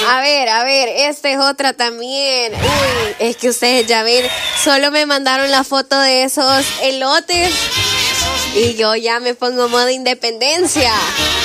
A ver, esta es otra también. Uy, es que ustedes ya ven, solo me mandaron la foto de esos elotes y yo ya me pongo modo independencia.